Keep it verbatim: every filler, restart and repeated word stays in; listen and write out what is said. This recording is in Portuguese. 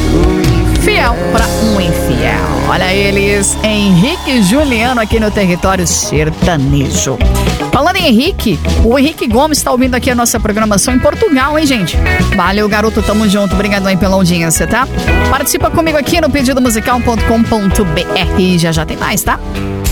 Fiel pra um infiel. Olha eles, Henrique e Juliano aqui no território sertanejo. Falando em Henrique, o Henrique Gomes está ouvindo aqui a nossa programação em Portugal, hein, gente? Valeu, garoto, tamo junto. Obrigado aí pela audiência, tá? Participa comigo aqui no pedido musical ponto com ponto b r. Já já tem mais, tá?